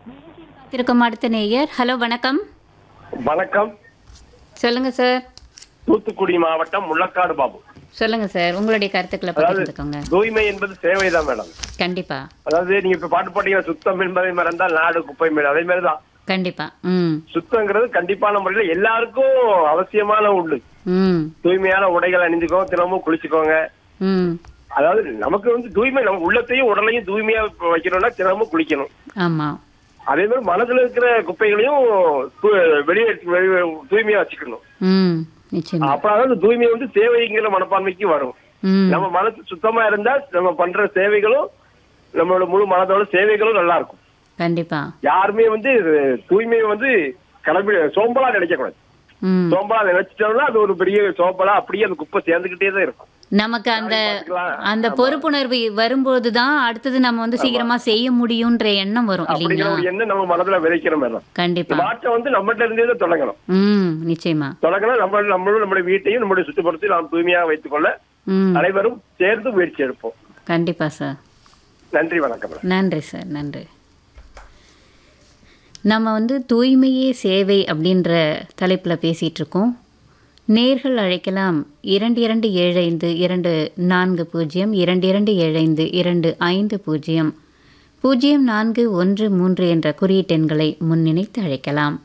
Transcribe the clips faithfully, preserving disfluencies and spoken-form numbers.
திருக்கும் அடுத்த நேயர். ஹலோ, வணக்கம். வணக்கம். சொல்லுங்க சார். தூத்துக்குடி மாவட்டம் முள்ளக்காடு பாபு. சொல்லுங்க சார், உங்களுடைய கருத்துக்களை பகிர்ந்துக்கோங்க. தூய்மை என்பது சேவைதான் மேடம். கண்டிப்பா. அதாவது நீங்க இப்ப பாட்டு பாட்டீங்கன்னா சுத்தம் என்பதை மறந்தால் நாடு குப்பை மேடம், அதே மாதிரிதான் கண்டிப்பா. ம் சுத்தங்கிறது கண்டிப்பான முறையில எல்லாருக்கும் அவசியமான உண்டு. ம் தூய்மையான உடைகள் அணிஞ்சுக்கோங்க, தினமும் குளிச்சுக்கோங்க. ம் அதாவது நமக்கு வந்து தூய்மை, நம்ம உள்ளத்தையும் உடலையும் தூய்மையா வைக்கணும்னா தினமும் குளிக்கணும். ஆமா. அதே மாதிரி மனதுல இருக்கிற குப்பைகளையும் வெளியே தூய்மையா வச்சுக்கணும். ம் நிச்சயமா. அப்ப அதாவது தூய்மை வந்து சேவைங்கிற மனப்பான்மைக்கு வரும். ம் நம்ம மனசு சுத்தமா இருந்தா நம்ம பண்ற சேவைகளும் நம்மளோட முழு மனதோட சேவைகளும் நல்லா இருக்கும். கண்டிப்பா. யாருமே வந்து தூய்மையை வந்து கிளம்பி சோம்பலா நினைக்க கூடாது. ம் சோம்பலா நினைச்சிட்டோம்னா அது ஒரு பெரிய சோம்பலா அப்படியே அந்த குப்பை சேர்ந்துகிட்டே தான் இருக்கும். நமக்கு அந்த அந்த பொறுப்புணர்வு வரும்போது தான் அடுத்தது நம்ம வந்து சீக்கிரமா செய்ய முடியும்ன்ற எண்ணம் வரும் அப்படிங்கிற இல்லைங்களா? ஒரு எண்ணம் நம்ம மனதுல விதைக்கிற மாதிரி தான். கண்டிப்பா. மாற்றம் வந்து நம்மகிட்ட இருந்தே தான் தொடங்கணும். ம் நிச்சயமா. தொடங்கணும். நம்ம நம்மளும் நம்முடைய வீட்டையும் நம்முடைய சுற்றுப்புறத்தையும் நாம் தூய்மையாக வைத்துக் கொள்ள ம் அனைவரும் சேர்ந்து முயற்சி எடுப்போம். கண்டிப்பா சார். நன்றி, வணக்கம். நன்றி சார், நன்றி. நம்ம வந்து தூய்மையே சேவை அப்படின்ற தலைப்பில் பேசிகிட்டு இருக்கோம். நேர்கள் அழைக்கலாம். இரண்டு இரண்டு ஏழு ஐந்து இரண்டு நான்கு பூஜ்ஜியம் இரண்டு இரண்டு ஏழு ஐந்து இரண்டு ஐந்து பூஜ்ஜியம் பூஜ்ஜியம் நான்கு ஒன்று மூன்று என்ற குறியீட்டெண்களை முன்னிணைத்து அழைக்கலாம்.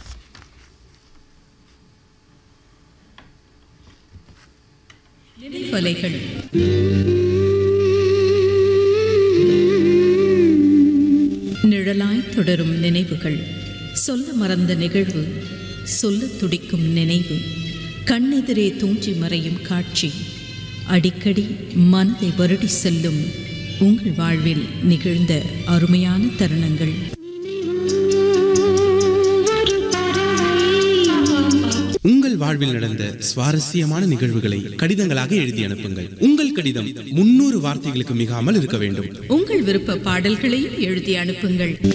நினைவலைகள் நிழலாய் தொடரும் நினைவுகள். சொல்ல மறந்த நிகழ்வு, சொல்ல துடிக்கும் நினைவு, கண்ணெதிரே தூஞ்சி மறையும் காட்சி, அடிக்கடி மனதை வருடி செல்லும் உங்கள் வாழ்வில் நிகழ்ந்த அருமையான தருணங்கள். உங்கள் வாழ்வில் நடந்த சுவாரஸ்யமான நிகழ்வுகளை கடிதங்களாக எழுதி அனுப்புங்கள். உங்கள் கடிதம் முன்னூறு வார்த்தைகளுக்கு மிகாமல் இருக்க வேண்டும். உங்கள் விருப்ப பாடல்களையும் எழுதி அனுப்புங்கள்.